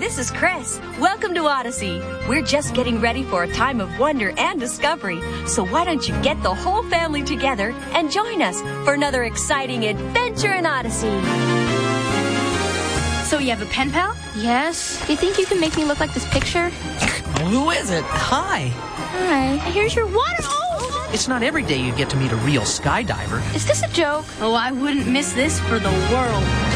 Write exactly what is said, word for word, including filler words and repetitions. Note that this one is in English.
this is Chris. Welcome to Odyssey. We're just getting ready for a time of wonder and discovery. So why don't you get the whole family together and join us for another exciting adventure in Odyssey. So you have a pen pal? Yes. Do you think you can make me look like this picture? Who is it? Hi. Hi. Here's your water. Oh! It's not every day you get to meet a real skydiver. Is this a joke? Oh, I wouldn't miss this for the world.